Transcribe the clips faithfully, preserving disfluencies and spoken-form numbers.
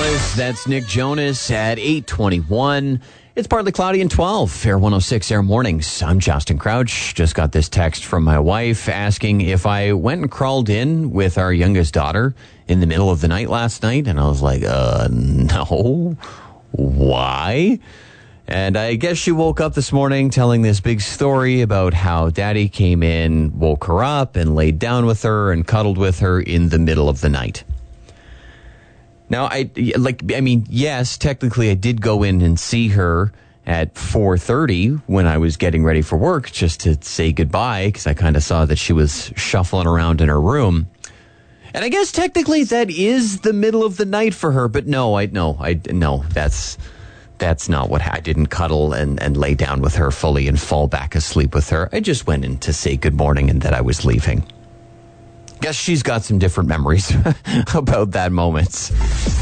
was. That's Nick Jonas at eight twenty-one. It's partly cloudy and twelve. Fair one oh six Air Mornings. I'm Justin Crouch. Just got this text from my wife asking if I went and crawled in with our youngest daughter in the middle of the night last night. And I was like, uh, no. Why? And I guess she woke up this morning telling this big story about how daddy came in, woke her up, and laid down with her and cuddled with her in the middle of the night. Now, I like. I mean, yes, technically I did go in and see her at four thirty when I was getting ready for work just to say goodbye because I kind of saw that she was shuffling around in her room. And I guess technically that is the middle of the night for her, but no, I no, I no, that's... That's not what I didn't cuddle and, and lay down with her fully and fall back asleep with her. I just went in to say good morning and that I was leaving. Guess she's got some different memories about that moment.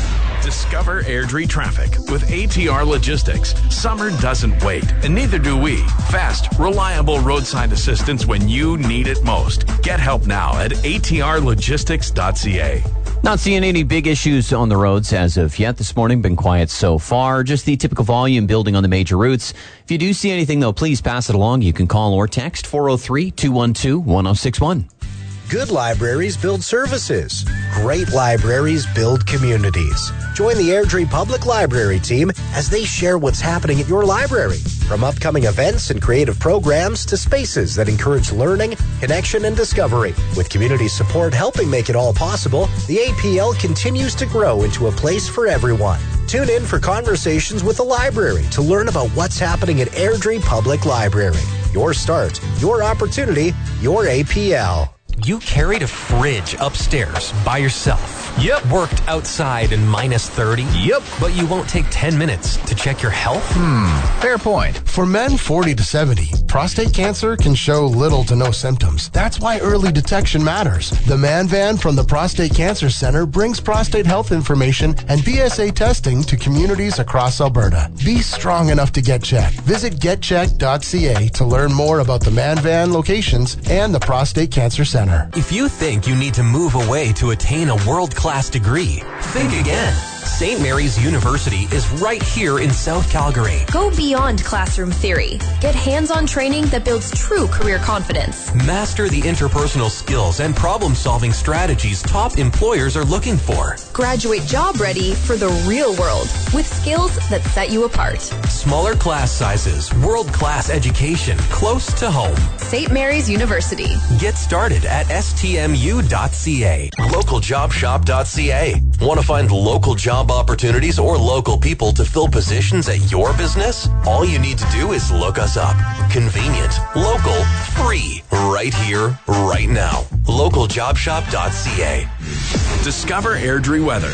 Discover Airdrie traffic with A T R Logistics. Summer doesn't wait, and neither do we. Fast, reliable roadside assistance when you need it most. Get help now at a t r logistics dot c a. Not seeing any big issues on the roads as of yet this morning. Been quiet so far. Just the typical volume building on the major routes. If you do see anything, though, please pass it along. You can call or text four oh three, two one two, one oh six one. Good libraries build services. Great libraries build communities. Join the Airdrie Public Library team as they share what's happening at your library. From upcoming events and creative programs to spaces that encourage learning, connection, and discovery. With community support helping make it all possible, the A P L continues to grow into a place for everyone. Tune in for conversations with the library to learn about what's happening at Airdrie Public Library. Your start, your opportunity, your A P L. You carried a fridge upstairs by yourself. Yep. Worked outside in minus thirty. Yep. But you won't take ten minutes to check your health? Hmm. Fair point. For men forty to seventy, prostate cancer can show little to no symptoms. That's why early detection matters. The Man Van from the Prostate Cancer Center brings prostate health information and B S A testing to communities across Alberta. Be strong enough to get checked. Visit get check dot c a to learn more about the Man Van locations and the Prostate Cancer Center. If you think you need to move away to attain a world-class degree, think again. Saint Mary's University is right here in South Calgary. Go beyond classroom theory. Get hands-on training that builds true career confidence. Master the interpersonal skills and problem-solving strategies top employers are looking for. Graduate job ready for the real world with skills that set you apart. Smaller class sizes, world-class education, close to home. Saint Mary's University. Get started at s t m u dot c a. local job shop dot c a. Want to find local job opportunities or local people to fill positions at your business? All you need to do is look us up. Convenient, local, free, right here, right now. local job shop dot c a. Discover Airdrie weather.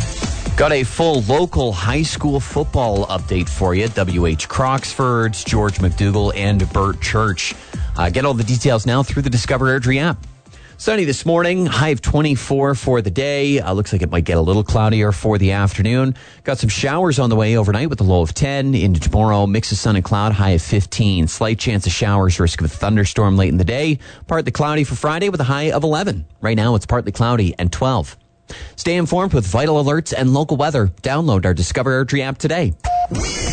Got a full local high school football update for you. W H Croxford, George McDougall, and Burt Church. Uh, get all the details now through the Discover Airdrie app. Sunny this morning, high of twenty-four for the day. Uh, looks like it might get a little cloudier for the afternoon. Got some showers on the way overnight with a low of ten. Into tomorrow, mix of sun and cloud, high of fifteen. Slight chance of showers, risk of a thunderstorm late in the day. Partly cloudy for Friday with a high of eleven. Right now, it's partly cloudy and twelve. Stay informed with vital alerts and local weather. Download our Discover Airdrie app today.